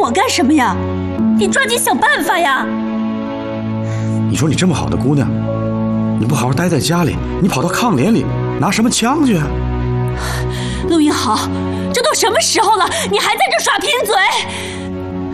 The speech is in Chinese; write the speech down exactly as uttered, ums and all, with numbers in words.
我干什么呀？你抓紧想办法呀！ 你说你这么好的姑娘，你不好好待在家里，你跑到炕帘里拿什么枪去啊？ 陆云豪，这都什么时候了，你还在这耍贫嘴？